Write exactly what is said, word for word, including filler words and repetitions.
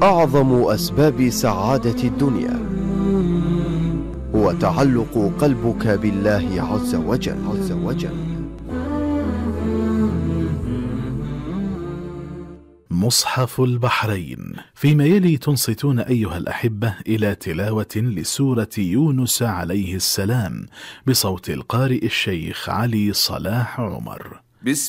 أعظم أسباب سعادة الدنيا هو تعلق قلبك بالله عز وجل, عز وجل. مصحف البحرين. فيما يلي تنصتون أيها الأحبة إلى تلاوة لسورة يونس عليه السلام بصوت القارئ الشيخ علي صلاح عمر. بسم